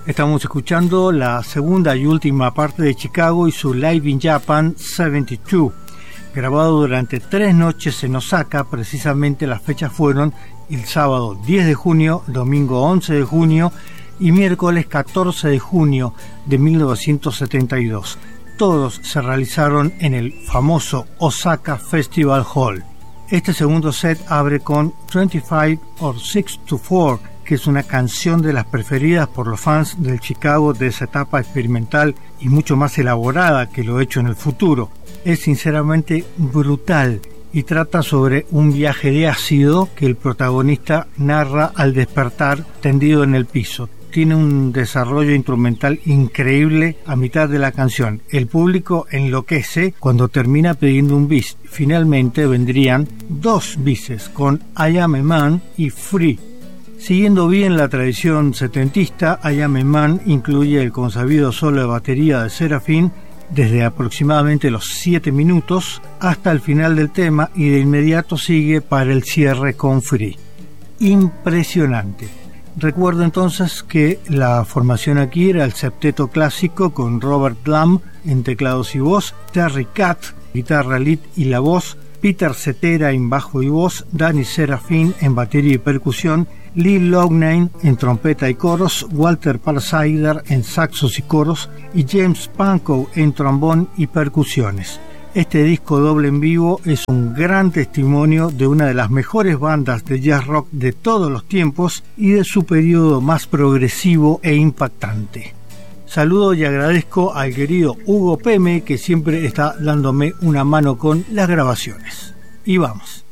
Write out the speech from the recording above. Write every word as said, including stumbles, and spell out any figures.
Estamos escuchando la segunda y última parte de Chicago y su Live in Japan setenta y dos, grabado durante tres noches en Osaka. Precisamente las fechas fueron el sábado diez de junio, domingo once de junio y miércoles catorce de junio de mil novecientos setenta y dos. Todos se realizaron en el famoso Osaka Festival Hall. Este segundo set abre con veinticinco or six to four, que es una canción de las preferidas por los fans del Chicago de esa etapa experimental y mucho más elaborada que lo hecho en el futuro. Es sinceramente brutal y trata sobre un viaje de ácido que el protagonista narra al despertar tendido en el piso. Tiene un desarrollo instrumental increíble a mitad de la canción. El público enloquece cuando termina pidiendo un bis. Finalmente vendrían dos bises con I Am a Man y Free. Siguiendo bien la tradición setentista, I Am a Man incluye el consabido solo de batería de Seraphine desde aproximadamente los siete minutos hasta el final del tema y de inmediato sigue para el cierre con Free. Impresionante. Recuerdo entonces que la formación aquí era el septeto clásico con Robert Lamb en teclados y voz, Terry Catt, guitarra lead y la voz, Peter Cetera en bajo y voz, Danny Seraphine en batería y percusión, Lee Loughnane en trompeta y coros, Walter Parsider en saxos y coros y James Pankow en trombón y percusiones. Este disco doble en vivo es un gran testimonio de una de las mejores bandas de jazz rock de todos los tiempos y de su periodo más progresivo e impactante. Saludo y agradezco al querido Hugo Peme, que siempre está dándome una mano con las grabaciones. Y vamos.